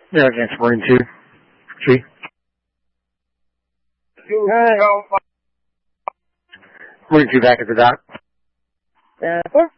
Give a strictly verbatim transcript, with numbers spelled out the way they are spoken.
Yeah, against Marine two. G. Alright. Marine two back at the dock. Uh, four.